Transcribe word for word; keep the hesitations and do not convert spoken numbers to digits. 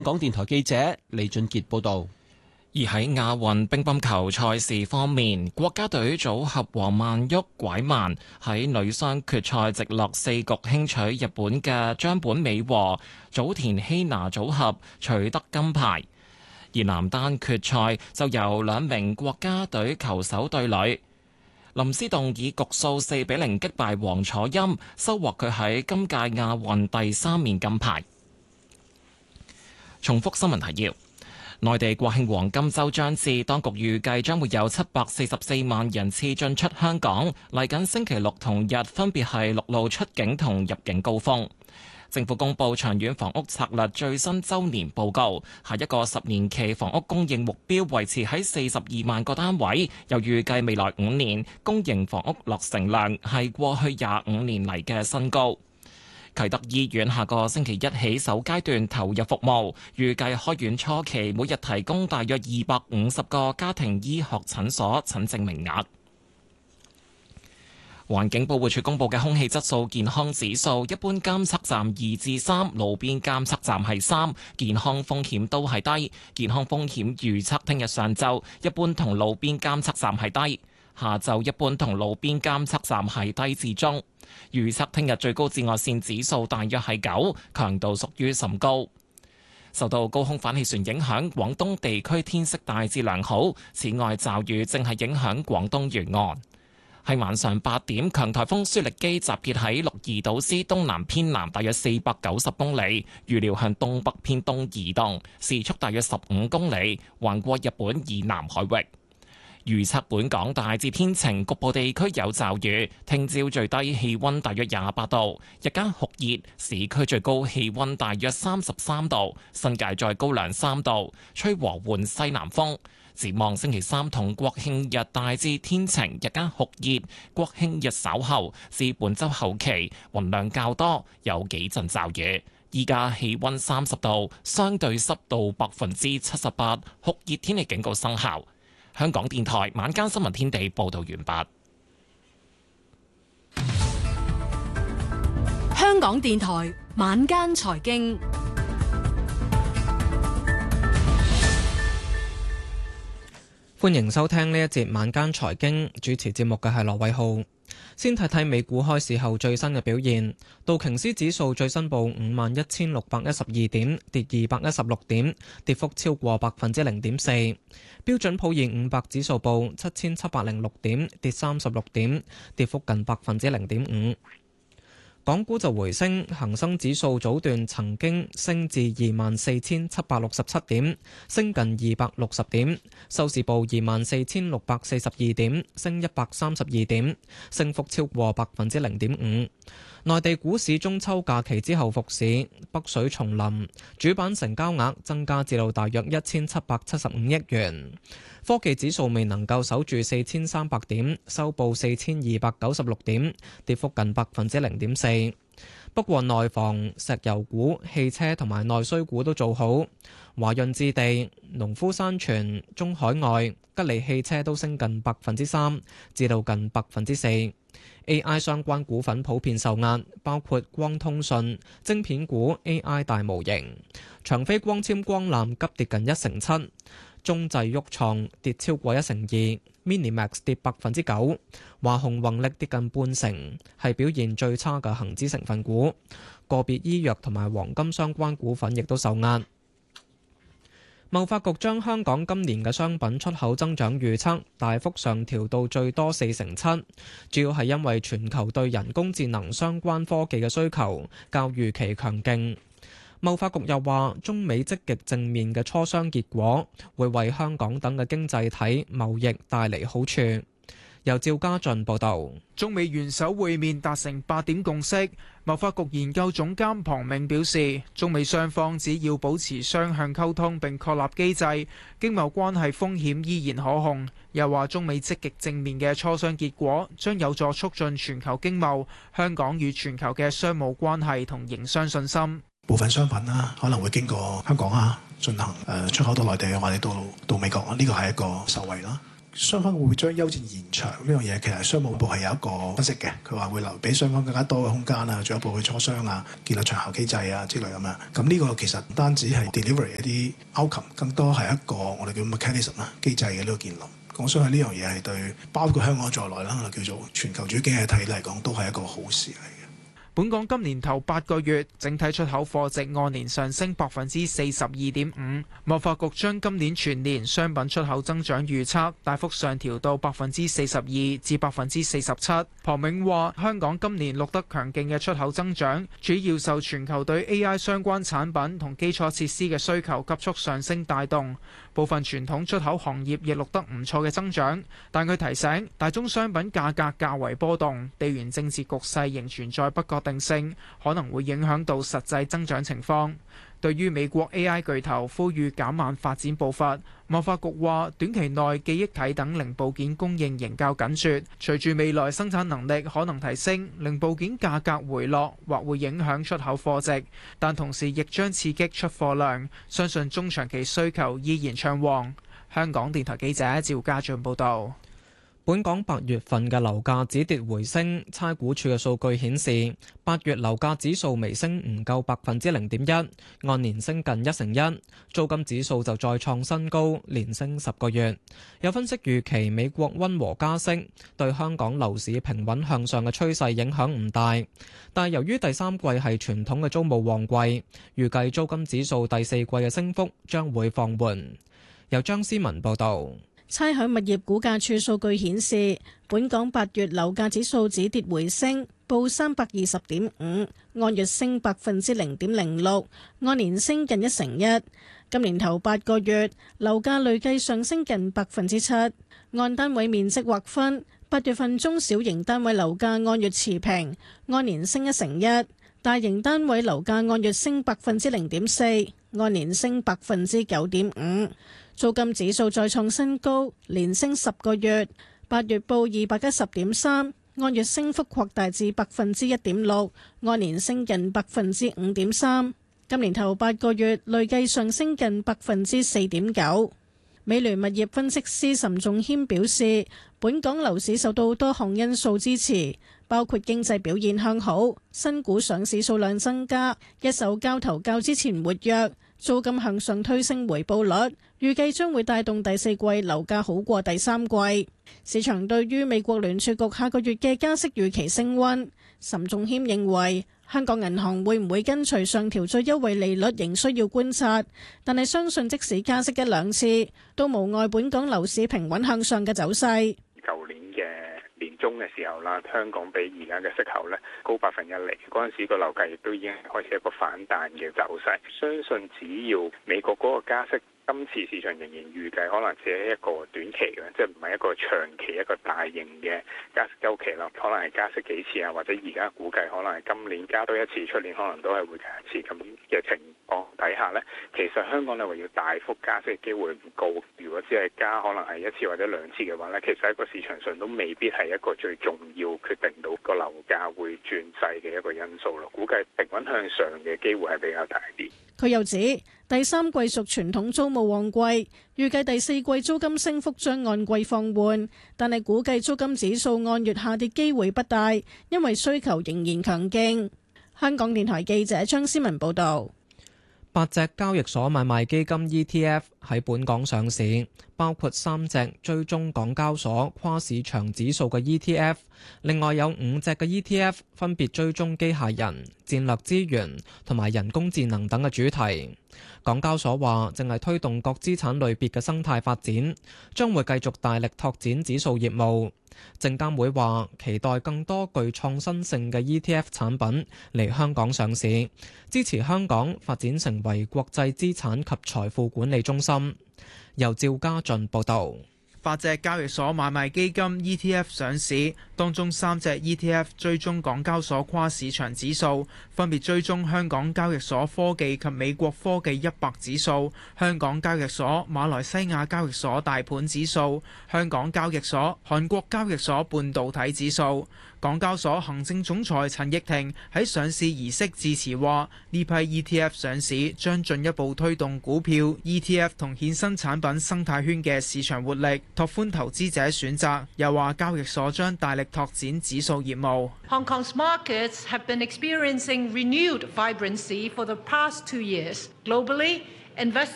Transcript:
港電台記者李俊傑報道。 而喺亞運乒乓球賽事方面，國家隊組合王曼昱拐曼喺女雙決賽直落四局輕取日本嘅張本美和早田希娜組合，取得金牌。而男單決賽就由兩名國家隊球手對壘，林思棟以局數四比零擊敗王楚欽，收穫佢喺今屆亞運第三面金牌。重複新聞提要。內地國慶黃金週將至，當局預計將會有七百四十四萬人次進出香港。嚟緊星期六同日分別係陸路出境同入境高峰。政府公布長遠房屋策略最新週年報告，下一個十年期房屋供應目標維持喺四十二萬個單位，又預計未來五年公營房屋落成量係過去廿五年嚟嘅新高。啟德醫院下個星期一起首階段投入服務，預計開院初期每日提供大約二百五十個家庭醫學診所診症名額。環境保護署公布嘅空氣質素健康指數，一般監測站二至三，路邊監測站係三，健康風險都係低。健康風險預測聽日上晝一般同路邊監測站係低，下晝一般同路邊監測站係低至中。預測聽日最高紫外線指數大約係九，強度屬於甚高。受到高空反氣旋影響，廣東地區天色大致良好。此外，驟雨正係影響廣東沿岸。喺晚上八點，強颱風舒力基集結喺鹿兒島之東南偏南大約四百九十公里，預料向東北偏東移動，時速大約十五公里，橫過日本以南海域。預測本港大致天晴，局部地區有驟雨。聽朝最低氣溫大約廿八度，日間酷熱，市區最高氣溫大約三十三度，新界再高兩三度，吹和緩西南風。展望星期三同國慶日大致天晴，日間酷熱。國慶日稍後至本週後期雲量較多，有幾陣驟雨。依家氣溫三十度，相對濕度百分之七十八，酷熱天氣警告生效。香港電台晚間新聞天地報道完畢。 香港電台晚間財經， 歡迎收聽呢一節晚間財經，主持節目嘅係羅偉浩。先睇睇美股開市後最新嘅表現，道瓊斯指數最新報五萬一千六百一十二點，跌二百一十六點，跌幅超過百分之零點四。標準普爾五百指數報七千七百零六點，跌三十六點，跌幅近百分之零點五。港股就回升，恒生指數早段曾經升至二萬四千七百六十七點，升近二百六十點，收市報二萬四千六百四十二點，升一百三十二點，升幅超過百分之零點五。內地股市中秋假期之後復市，北水重臨，主板成交額增加至到大約一千七百七十五億元。科技指數未能夠守住四千三百點，收報四千二百九十六點，跌幅近百分之零點四。不過內房、石油股、汽車同埋內需股都做好，華潤置地、農夫山泉、中海外、吉利汽車都升近百分之三，至到近百分之四。A I 相關股份普遍受壓，包括光通訊、晶片股、A I 大模型、長飛光纖光纜急跌近一成七，中製旭創跌超過一成二，Minimax 跌百分之九，華虹宏力跌近半成，係表現最差嘅恒指成分股。個別醫藥同埋黃金相關股份亦都受壓。貿發局將香港今年嘅商品出口增長預測大幅上調到最多四成七，主要係因為全球對人工智能相關科技嘅需求較預期強勁。貿發局又話，中美積極正面嘅磋商結果會為香港等嘅經濟體貿易帶嚟好處。由趙家俊報導。 中美元首會面達成八點共識。貿發局研究總監龐銘表示，中美雙方只要保持雙向溝通並確立機制，經貿關係風險依然可控。又話中美積極正面嘅磋商結果將有助促進全球經貿、香港與全球嘅商務關係同營商信心。 部分商品啦，可能會經過香港啊進行誒出口到內地或者到到美國，呢個係一個受惠啦。 雙方會唔會將休戰延長呢樣嘢？其實商務部係有一個分析嘅，佢話會留俾雙方更加多嘅空間啊，進一步去磋商啊，建立長效機制啊之類咁樣。咁呢個其實唔單止係 delivery 一啲 outcome，更多係一個我哋叫 mechanism 啦，機制嘅呢個建立。我相信呢樣嘢係對包括香港在內啦，叫做全球主經濟體嚟講，都係一個好事嚟嘅。 本港今年頭八個月整體出口貨值按年上升百分之四十二點五，貿發局將今年全年商品出口增長預測大幅上調到百分之四十二至百分之四十七。龐銘話：香港今年錄得強勁嘅出口增長，主要受全球對 A I 相關產品同基礎設施嘅需求急速上升帶動，部分傳統出口行業亦錄得唔錯嘅增長。但佢提醒，大宗商品價格較為波動，地緣政治局勢仍存在不確定性，可能會影響到實際增長情況。對於美國 A I 巨頭呼籲減慢發展步伐，貿發局話短期內記憶體等零部件供應仍較緊絀，隨住未來生產能力可能提升，零部件價格回落或會影響出口貨值，但同時亦將刺激出貨量，相信中長期需求依然暢旺。香港電台記者趙家俊報導。 本港八月份嘅樓價止跌回升，差估署嘅數據顯示，八月樓價指數微升唔夠百分之零點一，按年升近一成一，租金指數就再創新高，連升十個月。有分析預期美國溫和加息對香港樓市平穩向上嘅趨勢影響唔大，但係由於第三季係傳統嘅租務旺季，預計租金指數第四季嘅升幅將會放緩。由張思文報導。 差餉物業估價署數據顯示，本港八月樓價指數止跌回升，報三百二十點五，按月升百分之零點零六，按年升近一成一。今年頭八個月樓價累計上升近百分之七。按單位面積劃分，八月份中小型單位樓價按月持平，按年升一成一；大型單位樓價按月升百分之零點四，按年升百分之九點五。租金指數再創新高，連升十個月，八月報二百一十點三，按月升幅擴大至百分之一點六，按年升近百分之五點三。今年頭八個月累計上升近百分之四點九。美聯物業分析師岑仲謙表示，本港樓市受到多項因素支持，包括經濟表現向好、新股上市數量增加、一手交投較之前活躍、租金向上推升回報率，預計將會帶動第四季樓價好過第三季。市場對於美國聯儲局下個月嘅加息預期升溫，岑仲謙認為香港銀行會唔會跟隨上調最優惠利率仍需要觀察，但係相信即使加息一兩次，都無礙本港樓市平穩向上嘅走勢。 舊年嘅年中嘅時候啦，香港比而家嘅息口咧高百分一厘，嗰陣時個樓價亦都已經開始一個反彈嘅走勢。相信只要美國嗰個加息，今次市場仍然預計可能只係一個短期嘅，即係唔係一個長期一個大型嘅加息週期啦。可能係加息幾次啊，或者而家估計可能係今年加多一次，出年可能都係會加一次咁嘅情況底下呢，其實香港你話要大幅加息嘅機會唔高。如果只係加可能係一次或者兩次嘅話呢，其實喺個市場上都未必係一個最重要決定到個樓價會轉勢嘅一個因素咯。估計平穩向上嘅機會係比較大啲。 佢又指第三季屬傳統租務旺季，預計第四季租金升幅將按季放緩，但係估計租金指數按月下跌機會不大，因為需求仍然強勁。香港電台記者張思文報導。 八隻交易所買賣基金 E T F 喺本港上市，包括三隻追蹤港交所跨市場指數嘅 E T F， 另外有五隻嘅 E T F 分別追蹤機械人、戰略資源同埋人工智能等嘅主題。港交所話正係推動各資產類別嘅生態發展，將會繼續大力拓展指數業務。證監會話期待更多具創新性嘅 E T F 產品嚟香港上市，支持香港發展成為國際資產及財富管理中心。由趙家俊報道。 八隻交易所買賣基金 E T F 上市， 當中三隻 E T F 追蹤港交所跨市場指數，分別追蹤香港交易所科技及美國科技一百指數、香港交易所馬來西亞交易所大盤指數、香港交易所韓國交易所半導體指數。港交所行政總裁陳奕婷喺上市儀式致辭話：呢批 E T F 上市將進一步推動股票、E T F 同衍生產品生態圈嘅市場活力，拓寬投資者選擇。又話交易所將大力拓展指數業務。 Hong Kong's markets have been experiencing renewed vibrancy for the past two years. Globally, investors